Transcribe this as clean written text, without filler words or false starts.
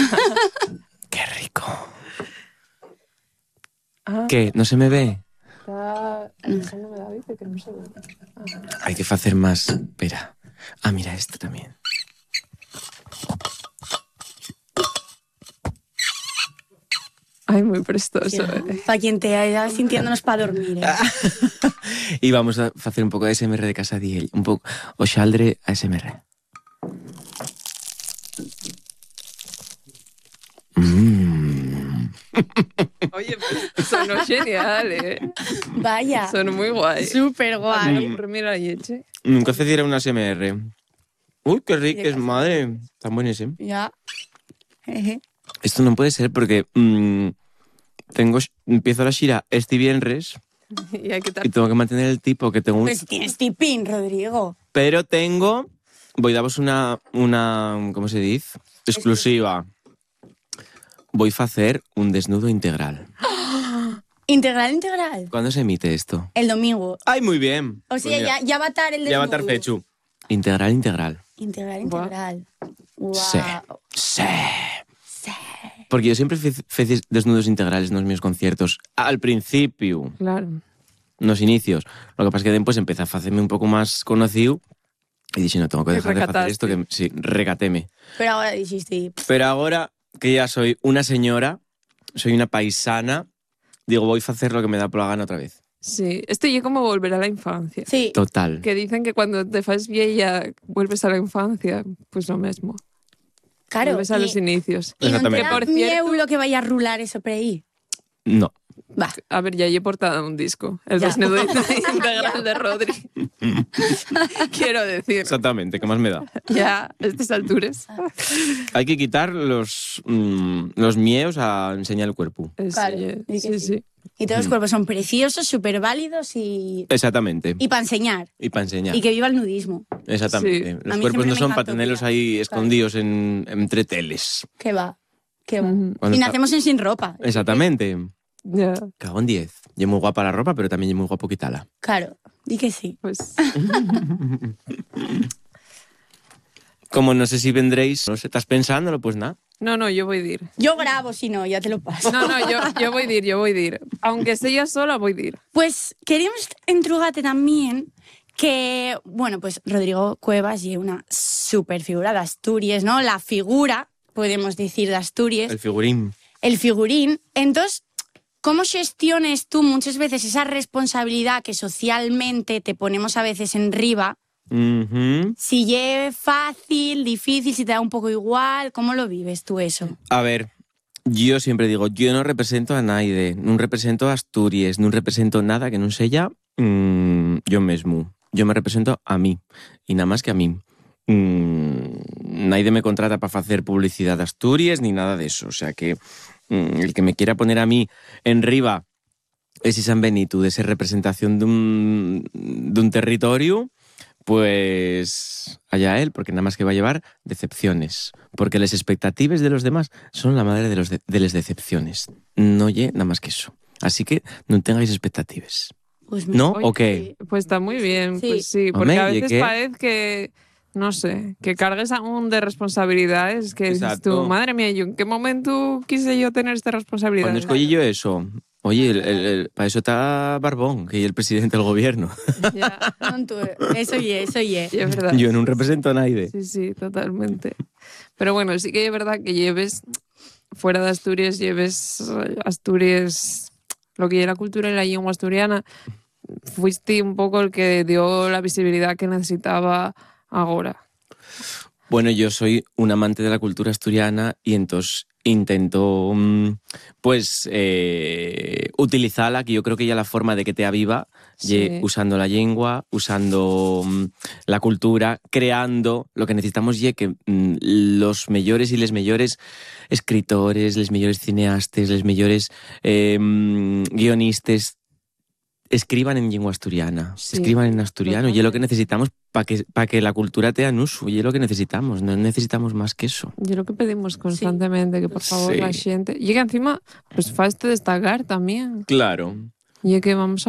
¡Qué rico! ¿Qué? ¿No se me ve? Hay que hacer más. Espera. Mira, esto también. Ay, muy prestoso. Para quien te haya sintiéndonos para dormir. Y vamos a hacer un poco de ASMR de casa de él. Un poco. Oxaldre ASMR. Oye, pues sonó genial, Vaya. Sonó muy guay. Súper guay. Mira, Yeche. Nunca se hiciera un ASMR. Uy, qué rico es, madre. Tan buenísimo. Ya. Esto no puede ser porque empiezo la gira este viernes Y hay que y tengo que mantener el tipo que tengo. Pues tienes tipín, Rodrigo. Pero voy a daros una, ¿cómo se dice? Exclusiva. Voy a hacer un desnudo integral. Integral. ¿Cuándo se emite esto? El domingo. ¡Ay, muy bien! O sea, ya va a estar el desnudo. Ya va a estar fechu. Integral. Integral. Wow. Sí. Porque yo siempre hice desnudos integrales en los míos conciertos. Al principio. Claro. En los inicios. Lo que pasa es que después empecé a hacerme un poco más conocido y dije, no, tengo que dejar de hacer esto, que sí, recatéme. Pero ahora dijiste... Pero ahora que ya soy una señora, soy una paisana, digo, voy a hacer lo que me da por la gana otra vez. Sí, esto ya como volver a la infancia. Sí. Total. Que dicen que cuando te fas vieja vuelves a la infancia, pues lo mismo. Claro. Vuelves a los inicios. ¿Y no te Exactamente. da Por cierto- miedo que vaya a rular eso por ahí? No. Va. A ver, ya he portada un disco. El Ya. desnudo integral de Rodri. Quiero decir, Exactamente, ¿qué más me da? ya a estas alturas. Hay que quitar los miedos a enseñar el cuerpo. Claro, di que Sí. Y todos los cuerpos son preciosos, súper válidos y Exactamente. para enseñar. Y para enseñar. Y que viva el nudismo. Exactamente. Sí. Los A mí cuerpos siempre no me son para encantó, tenerlos mira. ahí Claro. escondidos entre teles. ¿Qué va? Ujú. Cuando Y está- nacemos sin ropa. Exactamente. Ya, Cago en 10. Y es muy guapa la ropa, pero también es muy guapo quitarla. Claro, di que sí. pues Como no sé si vendréis, no sé, ¿estás pensándolo? Pues nada. no, yo voy a ir. Yo grabo, si no, ya te lo paso. No, yo voy a ir. Aunque esté ya sola, voy a ir. Pues queríamos entrugarte también que, bueno, pues Rodrigo Cuevas y una super figura de Asturias, ¿no? La figura, podemos decir, de Asturias. El figurín. El figurín. Entonces, ¿cómo gestiones tú muchas veces esa responsabilidad que socialmente te ponemos a veces en riba? Ujú. Si es fácil, difícil, si te da un poco igual, ¿cómo lo vives tú eso? A ver, yo siempre digo, yo no represento a nadie, no represento a Asturias, no represento nada que no sea yo mismo. Yo me represento a mí, y nada más que a mí. Nadie me contrata para hacer publicidad de Asturias ni nada de eso. O sea que el que me quiera poner a mí en riba ese San Benito de ser representación de un territorio, pues allá él, porque nada más que va a llevar decepciones. Porque las expectativas de los demás son la madre de las decepciones. No oye nada más que eso. Así que no tengáis expectativas. Pues ¿No? Oye, ¿O qué? Pues está muy bien, Sí. pues sí. Porque Hombre, a ¿y veces qué? parece que, no sé, que cargues aún de responsabilidades que dices Exacto. tú, madre mía, ¿en qué momento quise yo tener esta responsabilidad? Cuando escogí yo eso, oye, para eso está Barbón, que es el presidente del gobierno. Ya, No, tú, eso ye. y es verdad. Yo no represento a nadie. Sí, totalmente. Pero bueno, sí que es verdad que lleves, fuera de Asturias, lleves Asturias, lo que es la cultura y la lengua asturiana, fuiste un poco el que dio la visibilidad que necesitaba ahora. Bueno, yo soy un amante de la cultura asturiana y entonces intento, pues, utilizarla, que yo creo que ya la forma de que te aviva, Sí. usando la lengua, usando la cultura, creando lo que necesitamos y que los mejores y les mejores escritores, les mejores cineastas, les mejores guionistas escriban en lengua asturiana, Sí, escriban en asturiano, y es lo que totalmente. necesitamos para que la cultura te en uso, y es lo que necesitamos, no necesitamos más que eso. Yo lo que pedimos constantemente, que por favor Sí. la gente... Y que encima, pues faste destacar también. Claro. Y que vamos